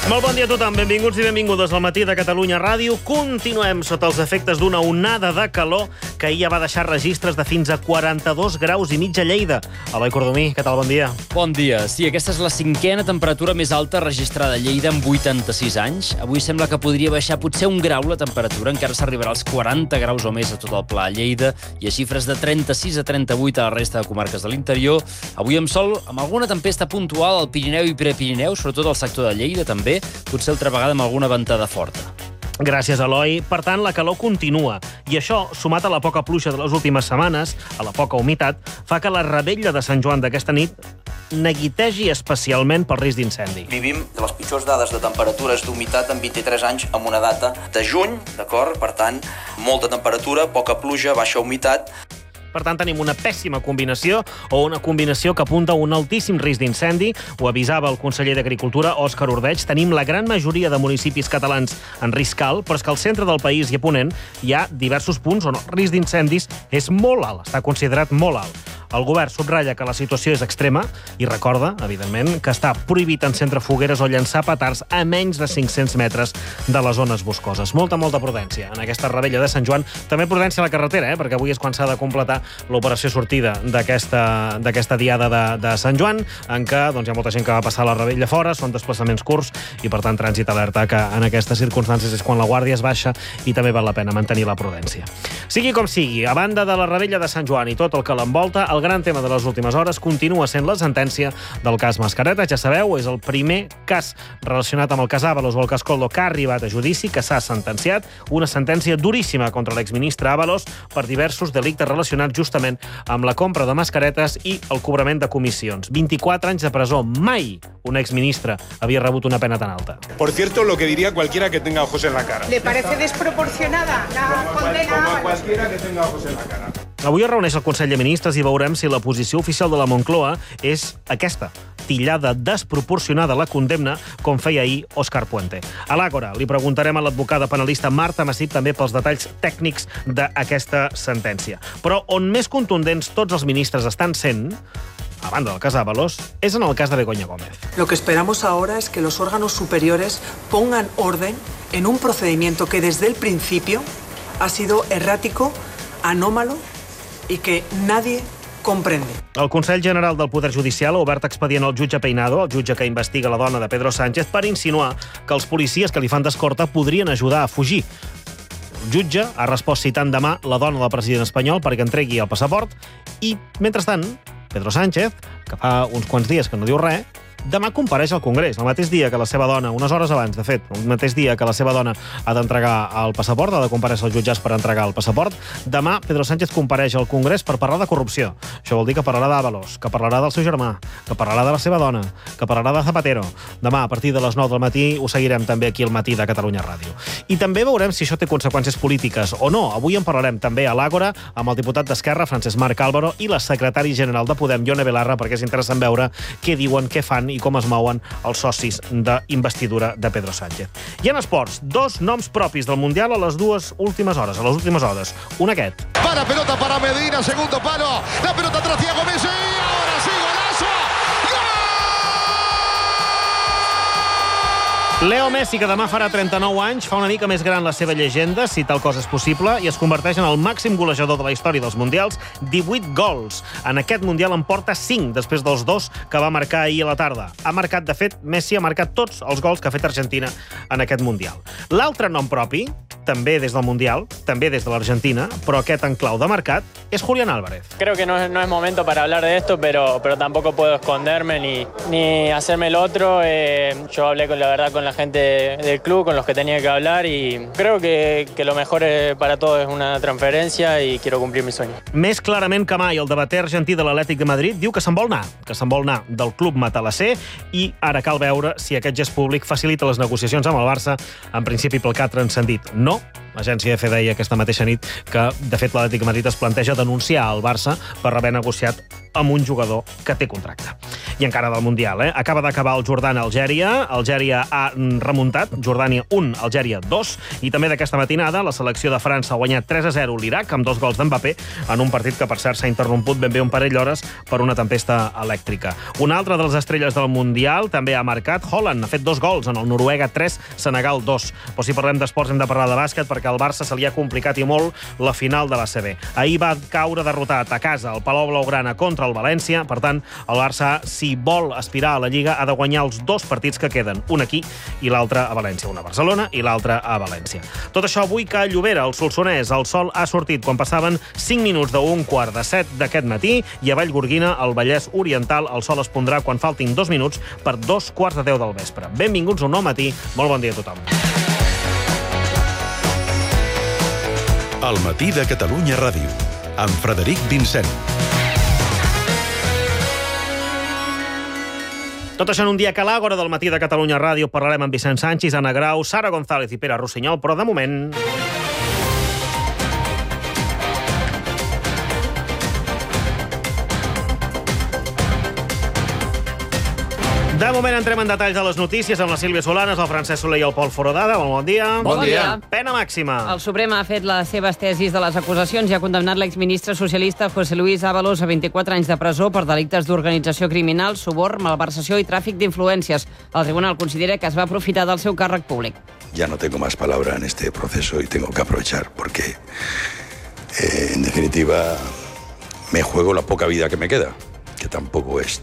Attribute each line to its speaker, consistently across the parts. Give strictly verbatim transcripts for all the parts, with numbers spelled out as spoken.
Speaker 1: Molt bon dia a tothom, benvinguts i benvingudes al Matí de Catalunya Ràdio. Continuem sota els efectes d'una onada de calor que ahir ja va deixar registres de fins a quaranta-dos graus i mig a Lleida. Eloi Cordomí, què tal? Bon dia.
Speaker 2: Bon dia. Sí, aquesta és la cinquena temperatura més alta registrada a Lleida en vuitanta-sis anys. Avui sembla que podria baixar potser un grau la temperatura, encara s'arribarà als quaranta graus o més a tot el pla a Lleida i a xifres de trenta-sis a trenta-vuit a la resta de comarques de l'interior. Avui amb sol, amb alguna tempesta puntual al Pirineu i Prepirineu, sobretot al sector de Lleida també, potser altra vegada amb alguna ventada forta.
Speaker 1: Gràcies, Eloi. Per tant, la calor continua. I això, sumat a la poca pluja de les últimes setmanes, a la poca humitat, fa que la revetlla de Sant Joan d'aquesta nit neguitegi especialment pel risc d'incendi.
Speaker 3: Vivim de les pitjors dades de temperatures d'humitat en vint-i-tres anys amb una data de juny, d'acord? Per tant, molta temperatura, poca pluja, baixa humitat.
Speaker 1: Per tant, tenim una pèssima combinació o una combinació que apunta a un altíssim risc d'incendi. Ho avisava el conseller d'Agricultura, Òscar Ordeig. Tenim la gran majoria de municipis catalans en risc alt, però és que al centre del país i a Ponent hi ha diversos punts on el risc d'incendis és molt alt, està considerat molt alt. El govern subratlla que la situació és extrema i recorda, evidentment, que està prohibit encendre fogueres o llançar petards a menys de cinc-cents metres de les zones boscoses. Molta, molta prudència en aquesta revetlla de Sant Joan. També prudència a la carretera, eh? perquè avui és quan s'ha de completar l'operació sortida d'aquesta d'aquesta diada de, de Sant Joan, en què doncs, hi ha molta gent que va passar la revetlla fora, són desplaçaments curts i, per tant, trànsit alerta que en aquestes circumstàncies és quan la guàrdia es baixa i també val la pena mantenir la prudència. Sigui com sigui, a banda de la revetlla de Sant Joan i tot el que l'envolta, el gran tema de les últimes hores continua sent la sentència del cas Mascareta. Ja sabeu, és el primer cas relacionat amb el cas Ábalos o el cas Koldo que ha arribat a judici, que s'ha sentenciat, una sentència duríssima contra l'exministre Ábalos per diversos delictes relacionats justament amb la compra de mascaretes i el cobrament de comissions. vint-i-quatre anys de presó. Mai un exministre havia rebut una pena tan alta.
Speaker 4: Por cierto, lo que diría cualquiera que tenga ojos en la cara.
Speaker 5: ¿Le parece desproporcionada la condena?
Speaker 4: Como a cualquiera que tenga ojos en la cara.
Speaker 1: Avui es reuneix el Consell de Ministres i veurem si la posició oficial de la Moncloa és aquesta, tillada desproporcionada la condemna, com feia ahir Òscar Puente. A l'Àgora li preguntarem a l'advocada penalista Marta Massip també pels detalls tècnics d'aquesta sentència. Però on més contundents tots els ministres estan sent, a banda del cas Ábalos, és en el cas de Begoña Gómez.
Speaker 6: Lo que esperamos ahora es que los órganos superiores pongan orden en un procedimiento que desde el principio ha sido errático, anómalo i que nadie comprende.
Speaker 1: El Consell General del Poder Judicial ha obert expedient al jutge Peinado, el jutge que investiga la dona de Pedro Sánchez, per insinuar que els policies que li fan d'escorta podrien ajudar a fugir. El jutge ha respost citant demà la dona del president espanyol perquè entregui el passaport i, mentrestant, Pedro Sánchez, que fa uns quants dies que no diu res, demà compareix al Congrés, el mateix dia que la seva dona, unes hores abans, de fet, el mateix dia que la seva dona ha d'entregar el passaport, ha de comparèixer als jutjats per entregar el passaport. Demà, Pedro Sánchez compareix al Congrés per parlar de corrupció. Això vol dir que parlarà d'Ábalos, que parlarà del seu germà, que parlarà de la seva dona, que parlarà de Zapatero. Demà, a partir de les nou del matí, ho seguirem també aquí al Matí de Catalunya Ràdio. I també veurem si això té conseqüències polítiques o no. Avui en parlarem també a l'Àgora amb el diputat d'Esquerra, Francesc Marc Álvaro, i la secretari general de Podem, Ione Belarra, perquè és interessant veure què diuen, què fan i com es mouen els socis d'investidura de Pedro Sánchez. I en esports, dos noms propis del Mundial a les dues últimes hores, a les últimes hores. Un aquest.
Speaker 7: Para pelota para Medina, segundo palo, la pelota atrás Thiago Messi, ahora sí, golazo.
Speaker 1: Leo Messi, que demà farà trenta-nou anys, fa una mica més gran la seva llegenda, si tal cosa és possible, i es converteix en el màxim golejador de la història dels Mundials, divuit gols. En aquest Mundial en porta cinc, després dels dos que va marcar ahir a la tarda. Ha marcat, de fet, Messi ha marcat tots els gols que ha fet Argentina en aquest Mundial. L'altre nom propi, també des del Mundial, també des de l'Argentina, però aquest en clau de mercat, és Julián Álvarez.
Speaker 8: Creo que no es, no es momento para hablar de esto, pero, pero tampoco puedo esconderme ni, ni hacerme el otro. Eh, yo hablé con la verdad con la gente del club, con los que tenía que hablar, y creo que, que lo mejor para todos es una transferencia y quiero cumplir mi sueño.
Speaker 1: Més clarament que mai, el debater argentí de l'Atlètic de Madrid diu que se'n vol anar, que se'n vol anar del club matalasser, i ara cal veure si aquest gest públic facilita les negociacions amb el Barça, en principi pel que ha transcendit. No, L'agència F deia aquesta mateixa nit que, de fet, l'Atlètic de Madrid es planteja denunciar el Barça per haver negociat amb un jugador que té contracte. I encara del Mundial, eh? Acaba d'acabar el Jordània-Algèria. Algèria ha remuntat, Jordània un, Algèria dos, i també d'aquesta matinada la selecció de França ha guanyat tres a zero l'Iraq amb dos gols d'Mbappé en un partit que, per cert, s'ha interromput ben bé un parell d'hores per una tempesta elèctrica. Una altra de les estrelles del Mundial també ha marcat. Haaland ha fet dos gols en el Noruega tres, Senegal dos. Però si parlem d'esports hem de parlar de bàsquet perquè al Barça se li ha complicat i molt la final de l'A C B. Ahir va caure derrotat a casa al Palau Blaugrana contra el València. Per tant, el Barça, si vol aspirar a la Lliga, ha de guanyar els dos partits que queden, un aquí i l'altre a València, una a Barcelona i l'altre a València. Tot això avui que a Llobera, al Solsonès, el sol ha sortit quan passaven cinc minuts d'un quart de set d'aquest matí, i a Vallgorguina, al Vallès Oriental, el sol es pondrà quan faltin dos minuts per dos quarts de deu del vespre. Benvinguts a un nou matí, molt bon dia a tothom.
Speaker 9: El matí de Catalunya Ràdio, amb Frederic Vincent.
Speaker 1: Tot això en un dia que a l'Àgora del matí de Catalunya Ràdio parlarem amb Vicent Sanchis, Anna Grau, Sara González i Pere Rossinyol, però de moment... De moment entrem en detalls de les notícies amb la Sílvia Solanes, el Francesc Soler i el Pol Forodada. Bon, bon dia.
Speaker 10: Bon dia.
Speaker 1: Pena màxima.
Speaker 10: El Suprem ha fet les seves tesis de les acusacions i ha condemnat l'exministre socialista José Luis Ábalos a vint-i-quatre anys de presó per delictes d'organització criminal, suborn, malversació i tràfic d'influències. El tribunal considera que es va aprofitar del seu càrrec públic.
Speaker 11: Ya no tengo más palabra en este proceso y tengo que aprovechar porque, eh, en definitiva, me juego la poca vida que me queda, que tampoco es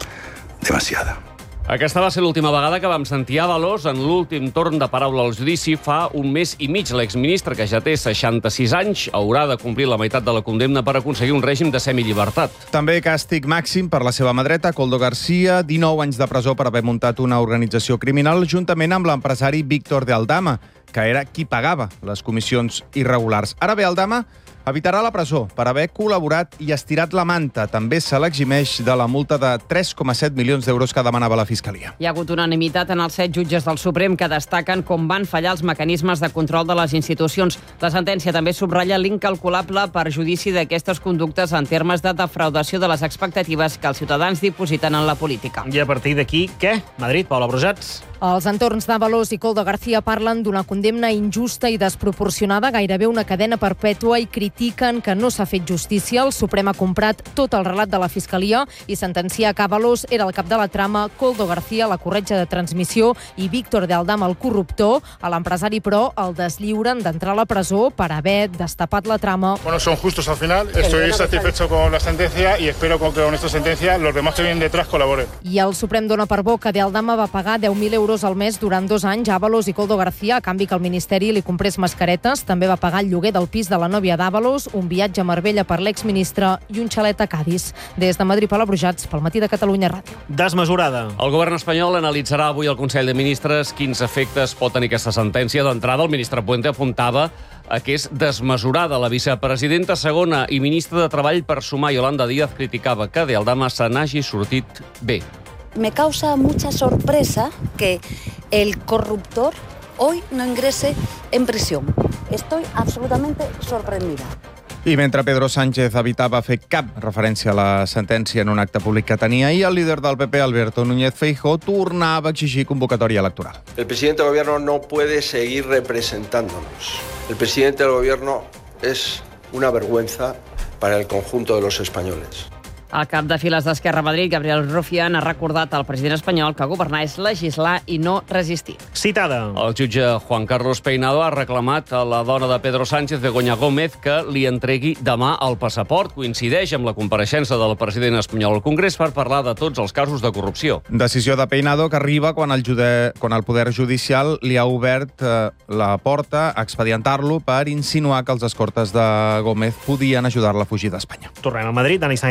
Speaker 11: demasiada.
Speaker 12: Aquesta va ser l'última vegada que vam sentir Ábalos en l'últim torn de paraula al judici fa un mes i mig. L'exministre, que ja té seixanta-sis anys, haurà de complir la meitat de la condemna per aconseguir un règim de semillibertat.
Speaker 13: També càstig màxim per la seva mà dreta, Koldo García, dinou anys de presó per haver muntat una organització criminal juntament amb l'empresari Víctor de Aldama, que era qui pagava les comissions irregulars. Ara bé, Aldama evitarà la presó per haver col·laborat i estirat la manta. També se l'eximeix de la multa de tres coma set milions d'euros que demanava la Fiscalia.
Speaker 10: Hi ha hagut unanimitat en els set jutges del Suprem que destaquen com van fallar els mecanismes de control de les institucions. La sentència també subratlla l'incalculable perjudici d'aquestes conductes en termes de defraudació de les expectatives que els ciutadans dipositen en la política.
Speaker 1: I a partir d'aquí, què? Madrid, Paula Brusats.
Speaker 14: Els entorns d'Ábalos i Koldo García parlen d'una condemna injusta i desproporcionada, gairebé una cadena perpètua, i critiquen que no s'ha fet justícia. El Suprem ha comprat tot el relat de la Fiscalia i sentencia que Ábalos era el cap de la trama, Koldo García la corretja de transmissió i Víctor de Aldama el corruptor. A l'empresari, però, el deslliuren d'entrar a la presó per haver destapat la trama.
Speaker 4: Bueno, son justos al final. Estoy satisfecho con la sentencia y espero que con esta sentencia los demás que vienen detrás colaboren.
Speaker 14: I el Suprem dona per bo que de Aldama va pagar deu mil euros al mes durant dos anys a Ábalos i Koldo García a canvi que el Ministeri li comprés mascaretes. També va pagar el lloguer del pis de la nòvia d'Ábalos, un viatge a Marbella per l'exministre i un xalet a Cádiz. Des de Madrid, Paula Brujats, pel matí de Catalunya Ràdio.
Speaker 1: Desmesurada.
Speaker 12: El govern espanyol analitzarà avui al Consell de Ministres quins efectes pot tenir aquesta sentència. D'entrada, el ministre Puente apuntava a que és desmesurada. La vicepresidenta segona i ministra de Treball per sumar, Yolanda Díaz, criticava que de Aldama se n'hagi sortit bé.
Speaker 15: Me causa mucha sorpresa que el corruptor hoy no ingrese en prisión. Estoy absolutamente sorprendida.
Speaker 13: I mentre Pedro Sánchez evitava fer cap referència a la sentència en un acte públic que tenia ahir, el líder del P P, Alberto Núñez Feijóo, tornava a exigir convocatòria electoral.
Speaker 16: El presidente del gobierno no puede seguir representándonos. El presidente del gobierno es una vergüenza para el conjunto de los españoles.
Speaker 10: El cap de files d'Esquerra a Madrid, Gabriel Rufián, ha recordat al president espanyol que governar és legislar i no resistir.
Speaker 1: Citada.
Speaker 12: El jutge Juan Carlos Peinado ha reclamat a la dona de Pedro Sánchez, Begoña Gómez, que li entregui demà el passaport. Coincideix amb la compareixença del president espanyol al Congrés per parlar de tots els casos de corrupció.
Speaker 13: Decisió de Peinado que arriba quan el, jude... quan el Poder Judicial li ha obert eh, la porta a expedientar-lo per insinuar que els escortes de Gómez podien ajudar-la a fugir d'Espanya.
Speaker 1: Tornem a Madrid, Dani Sáenz de Aja.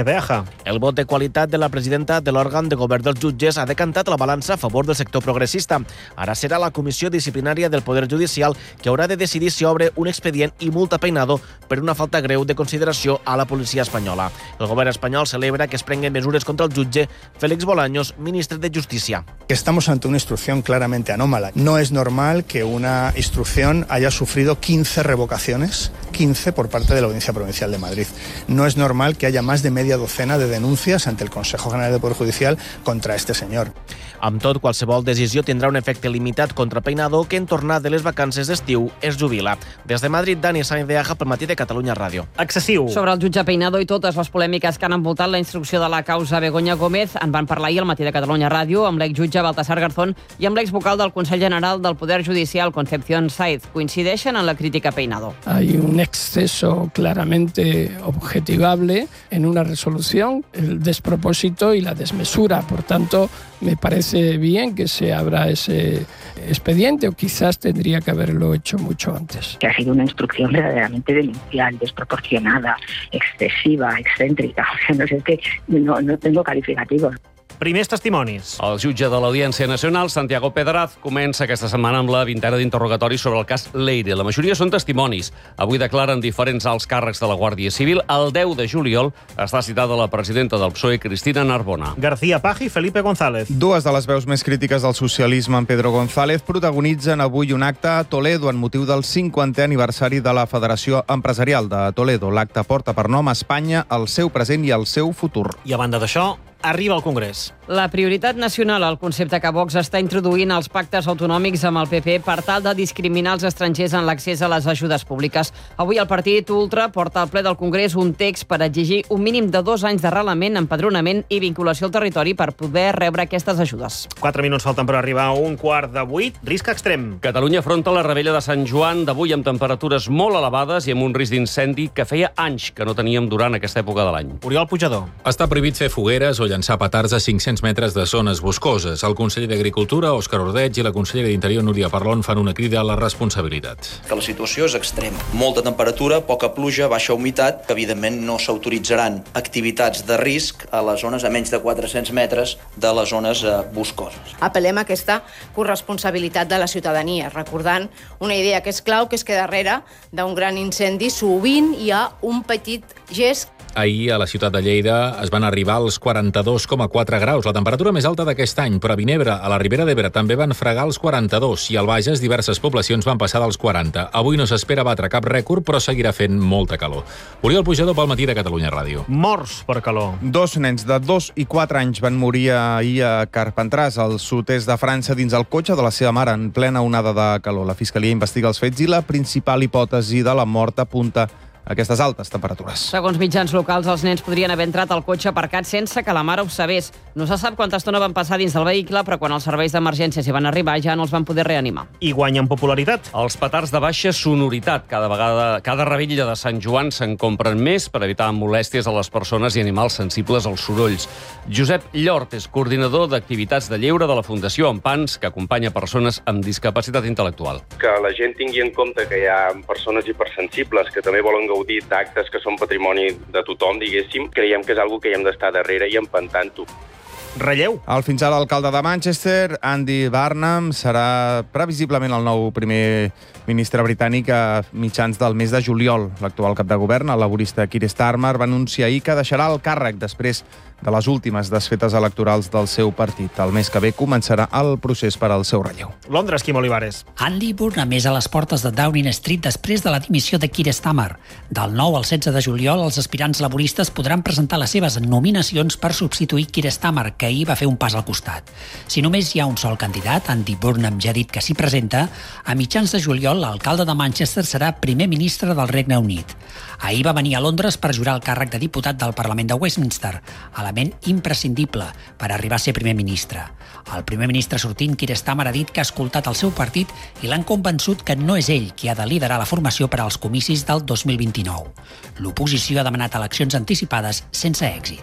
Speaker 17: El vot de qualitat de la presidenta de l'òrgan de govern dels jutges ha decantat la balança a favor del sector progressista. Ara serà la Comissió Disciplinària del Poder Judicial que haurà de decidir si obre un expedient i multa Peinado per una falta greu de consideració a la policia espanyola. El govern espanyol celebra que es prenguen mesures contra el jutge Félix Bolaños, ministre de Justícia.
Speaker 18: Estamos ante una instrucción claramente anómala. No es normal que una instrucción haya sufrido quince revocaciones, quince por parte de la Audiencia Provincial de Madrid. No es normal que haya más de media docena de denuncias ante el Consejo General del Poder Judicial contra este señor.
Speaker 17: Amb tot, qualsevol decisió tindrà un efecte limitat contra Peinado, que en tornar de les vacances d'estiu es jubila. Des de Madrid, Dani Sainz de Aja, pel Matí de Catalunya Ràdio.
Speaker 1: Excessiu.
Speaker 10: Sobre el jutge Peinado i totes les polèmiques que han envoltat la instrucció de la causa Begoña Gómez, en van parlar ahir al Matí de Catalunya Ràdio amb l'exjutge Baltasar Garzón i amb l'exvocal del Consell General del Poder Judicial, Concepción Saiz. Coincideixen en la crítica a Peinado.
Speaker 19: Hay un exceso claramente objetivable en una resolución, el despropósito y la desmesura. Por tanto, me parece bien que se abra ese expediente, o quizás tendría que haberlo hecho mucho antes.
Speaker 20: Que ha sido una instrucción verdaderamente demencial, desproporcionada, excesiva, excéntrica. O sea, no sé, que no, no tengo calificativos.
Speaker 1: Primers testimonis.
Speaker 12: El jutge de l'Audiència Nacional, Santiago Pedraz, comença aquesta setmana amb la vintena d'interrogatoris sobre el cas Leire. La majoria són testimonis. Avui declaren diferents alts càrrecs de la Guàrdia Civil. El deu de juliol està citada la presidenta del P S O E, Cristina Narbona.
Speaker 1: García Paje i Felipe González.
Speaker 13: Dues de les veus més crítiques del socialisme, en Pedro González, protagonitzen avui un acte a Toledo en motiu del cinquantè aniversari de la Federació Empresarial de Toledo. L'acte porta per nom Espanya, el seu present i el seu futur.
Speaker 1: I a banda d'això, arriba al Congrés.
Speaker 10: La prioritat nacional, el concepte que Vox està introduint als pactes autonòmics amb el P P per tal de discriminar els estrangers en l'accés a les ajudes públiques. Avui el partit ultra porta al ple del Congrés un text per exigir un mínim de dos anys d'arrelament, empadronament i vinculació al territori per poder rebre aquestes ajudes.
Speaker 1: Quatre minuts falten per arribar a un quart de vuit. Risc extrem.
Speaker 12: Catalunya afronta la rebella de Sant Joan d'avui amb temperatures molt elevades i amb un risc d'incendi que feia anys que no teníem durant aquesta època de l'any.
Speaker 1: Oriol Pujador.
Speaker 21: Està prohibit fer fogueres o llançar petards a cinc-cents metres de zones boscoses. El conseller d'Agricultura, Òscar Ordeig, i la consellera d'Interior, Núria Parlon, fan una crida a la responsabilitat.
Speaker 3: Que la situació és extrema. Molta temperatura, poca pluja, baixa humitat, que evidentment no s'autoritzaran activitats de risc a les zones a menys de quatre-cents metres de les zones boscoses.
Speaker 22: Apel·lem a aquesta corresponsabilitat de la ciutadania, recordant una idea que és clau, que és que darrere d'un gran incendi sovint hi ha un petit gest.
Speaker 21: Ahir a la ciutat de Lleida es van arribar als quaranta-dos coma quatre graus, la temperatura més alta d'aquest any, però a Vinebre, a la Ribera d'Ebre, també van fregar els quaranta-dos i al Bages diverses poblacions van passar dels quaranta. Avui no s'espera batre cap rècord, però seguirà fent molta calor. Oriol Pujador pel Matí de Catalunya Ràdio.
Speaker 1: Morts per calor.
Speaker 13: Dos nens de dos i quatre anys van morir ahir a Carpentràs, al sud-est de França, dins el cotxe de la seva mare en plena onada de calor. La Fiscalia investiga els fets i la principal hipòtesi de la mort apunta aquestes altes temperatures.
Speaker 10: Segons mitjans locals, els nens podrien haver entrat al cotxe aparcat sense que la mare ho sabés. No se sap quanta estona van passar dins del vehicle, però quan els serveis d'emergències hi van arribar ja no els van poder reanimar.
Speaker 1: I guanyen popularitat.
Speaker 12: Els petards de baixa sonoritat. Cada vegada, cada revetlla de Sant Joan se'n compren més per evitar molèsties a les persones i animals sensibles als sorolls. Josep Llort és coordinador d'activitats de lleure de la Fundació Ampans, que acompanya persones amb discapacitat intel·lectual.
Speaker 23: Que la gent tingui en compte que hi ha persones hipersensibles que també volen gaudir d'actes que són patrimoni de tothom, diguéssim, creiem que és algo que hi hem d'estar darrere i empantant-ho.
Speaker 1: Relleu.
Speaker 13: El fins ara alcalde de Manchester, Andy Burnham, serà previsiblement el nou primer ministre britànic a mitjans del mes de juliol. L'actual cap de govern, el laborista Keir Starmer, va anunciar ahir que deixarà el càrrec després de les últimes desfetes electorals del seu partit. El mes que ve començarà el procés per al seu relleu.
Speaker 1: Londres, Quim Olivares.
Speaker 24: Andy Burnham és a les portes de Downing Street després de la dimissió de Keir Starmer. Del nou al setze de juliol, els aspirants laboristes podran presentar les seves nominacions per substituir Keir Starmer, que ahir va fer un pas al costat. Si només hi ha un sol candidat, Andy Burnham ja ha dit que s'hi presenta, a mitjans de juliol l'alcalde de Manchester serà primer ministre del Regne Unit. Ahir va venir a Londres per jurar el càrrec de diputat del Parlament de Westminster, element imprescindible per arribar a ser primer ministre. El primer ministre sortint, Keir Starmer, ha dit que ha escoltat el seu partit i l'han convençut que no és ell qui ha de liderar la formació per als comicis del dos mil vint-i-nou. L'oposició ha demanat eleccions anticipades sense èxit.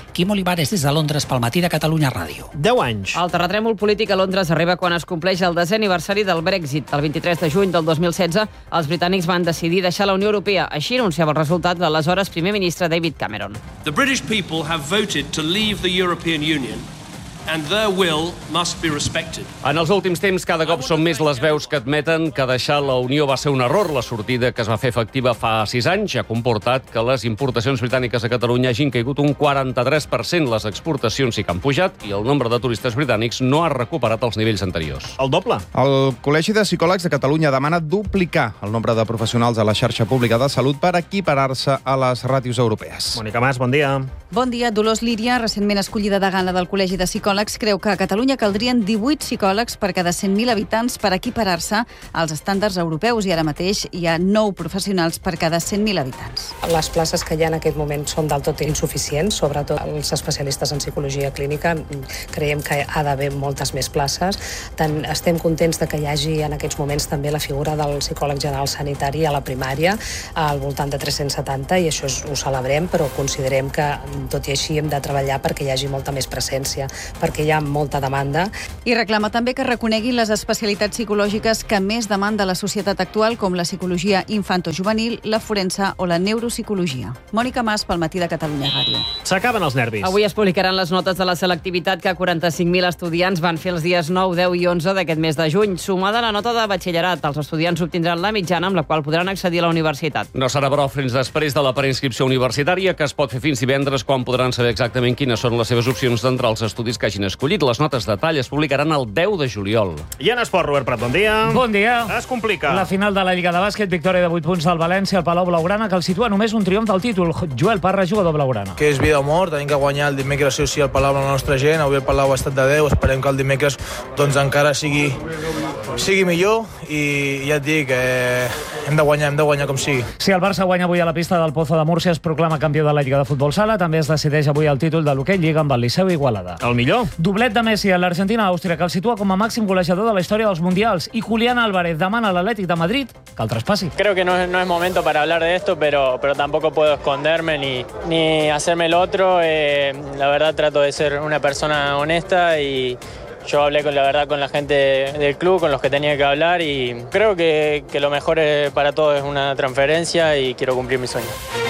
Speaker 24: Quim Olivares des de Londres pel Matí de Catalunya Ràdio.
Speaker 1: deu anys.
Speaker 10: El terratrèmol polític a Londres arriba quan es compleix el desè aniversari del Brexit. El vint-i-tres de juny del dos mil setze, els britànics van decidir deixar la Unió Europea. Així anunciava el resultat l'aleshores primer ministre David Cameron.
Speaker 2: The British people have voted to leave the European Union. And their will must be respected.
Speaker 12: En els últims temps, cada cop són més les veus que admeten que deixar la Unió va ser un error. La sortida que es va fer efectiva fa sis anys ha comportat que les importacions britàniques a Catalunya hagin caigut un quaranta-tres per cent. Les exportacions sí que han pujat i el nombre de turistes britànics no ha recuperat els nivells anteriors.
Speaker 1: El doble.
Speaker 13: El Col·legi de Psicòlegs de Catalunya demana duplicar el nombre de professionals a la xarxa pública de salut per equiparar-se a les ràtios europees.
Speaker 1: Mònica Mas, bon dia.
Speaker 5: Bon dia. Dolors Líria, recentment escollida degana del Col·legi de Psicòlegs, creu que a Catalunya caldrien divuit psicòlegs per cada cent mil habitants per equiparar-se als estàndards europeus i ara mateix hi ha nou professionals per cada cent mil habitants.
Speaker 6: Les places que hi ha en aquest moment són del tot insuficients, sobretot els especialistes en psicologia clínica. Creiem que ha d'haver moltes més places. Tant estem contents de que hi hagi en aquests moments també la figura del psicòleg general sanitari a la primària, al voltant de tres-cents setanta, i això és, ho celebrem, però considerem que, tot i així, hem de treballar perquè hi hagi molta més presència, perquè hi ha molta demanda.
Speaker 5: I reclama també que reconeguin les especialitats psicològiques que més demanda la societat actual, com la psicologia infantojuvenil, la forense o la neuropsicologia. Mònica Mas pel Matí de Catalunya Ràdio.
Speaker 1: S'acaben els nervis.
Speaker 10: Avui es publicaran les notes de la selectivitat que quaranta-cinc mil estudiants van fer els dies nou, deu i onze d'aquest mes de juny. Sumada a la nota de batxillerat, els estudiants obtindran la mitjana amb la qual podran accedir a la universitat.
Speaker 12: No serà però fins després de la preinscripció universitària, que es pot fer fins divendres, quan podran saber exactament quines són les seves opcions d'entrar als estudis que hagin escollit. Les notes de tall es publicaran el deu de juliol.
Speaker 1: I en esport, Robert Prat, bon dia.
Speaker 7: Bon dia.
Speaker 1: Es complica.
Speaker 7: La final de la Lliga de Bàsquet, victòria de vuit punts del València al Palau Blaugrana, que el situa només un triomf del títol. Joel Parra, jugador blaugrana.
Speaker 25: Que és vida o mort, tenim que guanyar el dimecres sí o sí al Palau amb la nostra gent. Avui el Palau ha estat de deu, esperem que el dimecres doncs, encara sigui, sigui millor i ja et dic, eh, hem de guanyar, hem de guanyar com sigui.
Speaker 7: Si el Barça guanya avui a la pista del Pozo de Múrcia, es proclama campió de la Lliga de Futbol Sala. També es decideix avui el títol de l'Hockey Lliga amb el Liceu Igualada.
Speaker 1: El millor.
Speaker 7: Doblet de Messi a l'Argentina-Àustria, que el situa com a màxim golejador de la història dels Mundials. I Julián Álvarez demana a l'Atlètic de Madrid que el traspassi.
Speaker 8: Creo que no es, no es momento para hablar de esto, pero, pero tampoco puedo esconderme ni, ni hacerme el otro. Eh, la verdad trato de ser una persona honesta y yo hablé con la verdad con la gente del club, con los que tenía que hablar, y creo que, que lo mejor para todos es una transferencia y quiero cumplir mi sueño.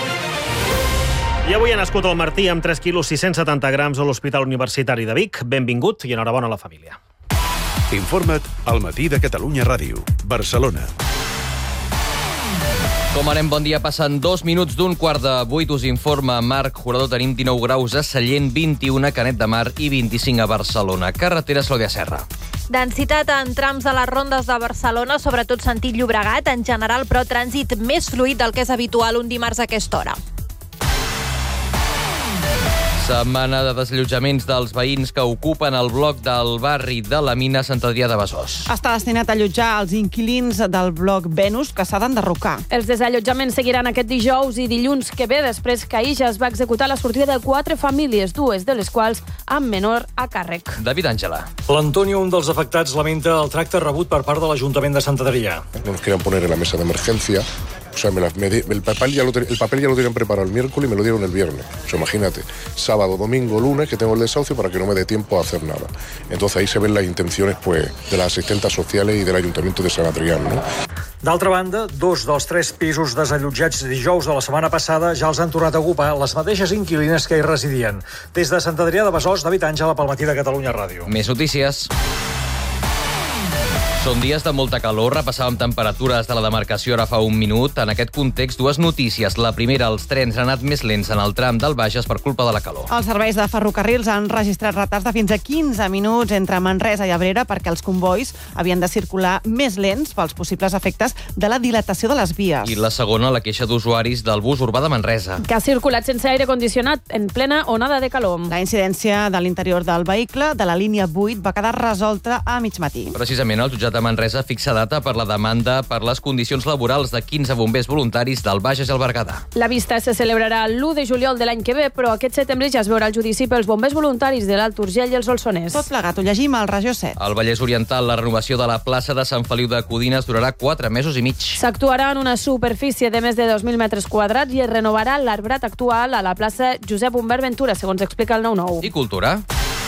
Speaker 1: I avui ha nascut el Martí amb tres quilos sis-cents setanta grams a l'Hospital Universitari de Vic. Benvingut i enhorabona a la família.
Speaker 9: Informa't al Matí de Catalunya Ràdio, Barcelona.
Speaker 26: Com anem? Bon dia. Passen dos minuts d'un quart de vuit. Us informa Marc Jurador. Tenim dinou graus a Sallent, vint-i-un a Canet de Mar i vint-i-cinc a Barcelona. Carretera Clàudia Serra.
Speaker 27: Densitat en trams de les rondes de Barcelona, sobretot sentit Llobregat, en general, però trànsit més fluid del que és habitual un dimarts a aquesta hora.
Speaker 26: Setmana de desallotjaments dels veïns que ocupen el bloc del barri de la Mina Sant Adrià de Besòs.
Speaker 28: Està destinat a allotjar els inquilins del bloc Venus que s'ha d'enderrocar.
Speaker 29: Els desallotjaments seguiran aquest dijous i dilluns que ve, després que ahir ja es va executar la sortida de quatre famílies, dues de les quals amb menor a càrrec.
Speaker 26: David Àngela.
Speaker 30: L'Antonio, un dels afectats, lamenta el tracte rebut per part de l'Ajuntament de Sant Adrià.
Speaker 31: No nos querían poner en la mesa de emergencia. O sea, me la, me, el, papel ya lo, el papel ya lo tenían preparado el miércoles y me lo dieron el viernes. O sea, imagínate, sábado, domingo, lunes, que tengo el desahucio para que no me dé tiempo a hacer nada. Entonces ahí se ven las intenciones pues, de las asistentes sociales y del Ayuntamiento de Sant Adrià, no?
Speaker 30: D'altra banda, dos dels tres pisos desallotjats dijous de la setmana passada ja els han tornat a ocupar les mateixes inquilines que hi residien. Des de Sant Adrià de Besòs, David Àngela pel Matí de Catalunya Ràdio.
Speaker 26: Més notícies. Són dies de molta calor, repassàvem temperatures de la demarcació ara fa un minut. En aquest context, dues notícies. La primera, els trens han anat més lents en el tram del Bages per culpa de la calor.
Speaker 28: Els serveis de ferrocarrils han registrat retards de fins a quinze minuts entre Manresa i Abrera perquè els convois havien de circular més lents pels possibles efectes de la dilatació de les vies.
Speaker 26: I la segona, la queixa d'usuaris del bus urbà de Manresa,
Speaker 29: que ha circulat sense aire condicionat en plena onada de calor.
Speaker 28: La incidència de l'interior del vehicle de la línia vuit va quedar resolta a mig matí.
Speaker 26: Precisament, el jutjat de Manresa fixa data per la demanda per les condicions laborals de quinze bombers voluntaris del Bages i el Berguedà.
Speaker 29: La vista se celebrarà l'u de juliol de l'any que ve, però aquest setembre ja es veurà el judici pels bombers voluntaris de l'Alt Urgell i els Solsonès.
Speaker 28: Tot plegat ho llegim al Regió set.
Speaker 26: Al Vallès Oriental, la renovació de la plaça de Sant Feliu de Codines durarà quatre mesos i mig.
Speaker 29: S'actuarà en una superfície de més de dos mil metres quadrats i es renovarà l'arbrat actual a la plaça Josep Humbert Ventura, segons explica el nou nou.
Speaker 26: I cultura?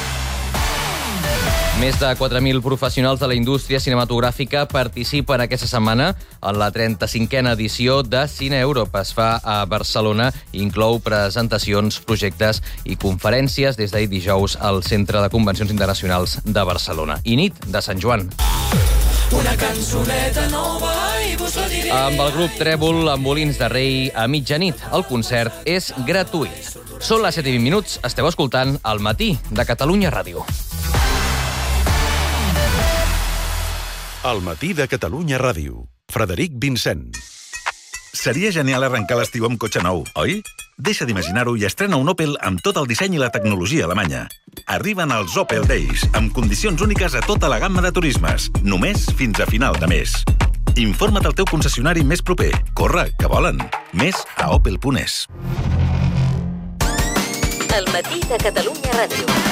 Speaker 26: Més de quatre mil professionals de la indústria cinematogràfica participen aquesta setmana en la trenta-cinquena edició de Cine Europa. Es fa a Barcelona i inclou presentacions, projectes i conferències des d'ahir dijous al Centre de Convencions Internacionals de Barcelona. I nit de Sant Joan.
Speaker 3: Una cançoneta nova i vos la diré.
Speaker 26: Amb el grup Trèvol, amb Molins de Rei a mitjanit. El concert és gratuït. Són les set i vint minuts, esteu escoltant El matí de Catalunya Ràdio.
Speaker 9: El matí de Catalunya Ràdio. Frederic Vincent.
Speaker 4: Seria genial arrencar l'estiu amb cotxe nou, oi? Deixa d'imaginar-ho i estrena un Opel amb tot el disseny i la tecnologia alemanya. Arriben els Opel Days, amb condicions úniques a tota la gamma de turismes, només fins a final de mes. Informa't al teu concessionari més proper. Corre, que volen. Més a opel punt es.
Speaker 11: El matí de Catalunya Ràdio.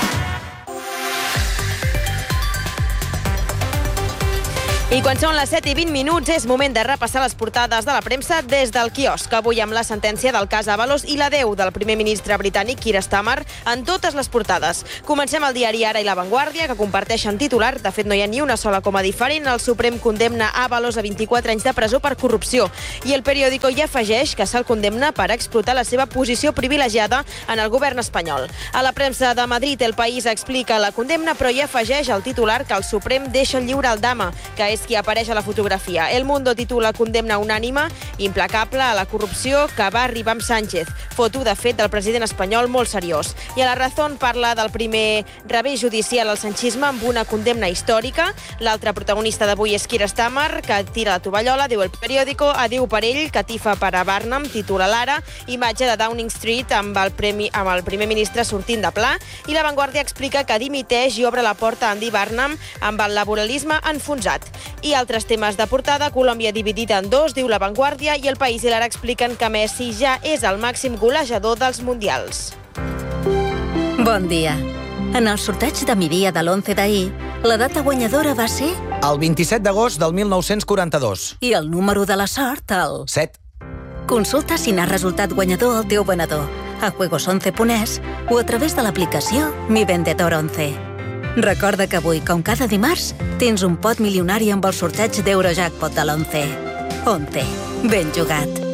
Speaker 14: I quan són les set i vint minuts és moment de repassar les portades de la premsa des del quiosc. Avui amb la sentència del cas Ábalos i l'adeu del primer ministre britànic Keir Starmer en totes les portades. Comencem el diari Ara i La Vanguardia, que comparteixen titular. De fet, no hi ha ni una sola coma diferent. El Suprem condemna Ábalos a vint-i-quatre anys de presó per corrupció. I el periòdico ja afegeix que se'l condemna per explotar la seva posició privilegiada en el govern espanyol. A la premsa de Madrid, El País explica la condemna, però ja afegeix el titular que el Suprem deixa lliure el Dama, que és qui apareix a la fotografia. El Mundo titula condemna unànime, implacable a la corrupció que va arribar amb Sánchez. Foto, de fet, del president espanyol molt seriós. I a La Razón parla del primer revés judicial al sanchisme amb una condemna històrica. L'altre protagonista d'avui és Keir Starmer, que tira la tovallola, diu el periòdico, adiu per ell, catifa per a Barnum, titula l'Ara, imatge de Downing Street amb el, premi, amb el primer ministre sortint de pla, i La Vanguardia explica que dimiteix i obre la porta a Andy Barnum amb el laboralisme enfonsat. I altres temes de portada, Colòmbia dividida en dos, diu La Vanguardia, i El País i l'Ara expliquen que Messi ja és el màxim golejador dels mundials.
Speaker 11: Bon dia. En el sorteig de migdia de l'onze d'ahir, la data guanyadora va ser...
Speaker 15: El vint-i-set d'agost del mil nou-cents quaranta-dos.
Speaker 11: I el número de la sort, el...
Speaker 15: set.
Speaker 11: Consulta si n'ha resultat guanyador el teu venedor a juegos once punt es o a través de l'aplicació Mi Vendedor once. Recorda que avui, com cada dimarts, tens un pot milionari amb el sorteig d'Eurojackpot de l'onze. once. Ben jugat.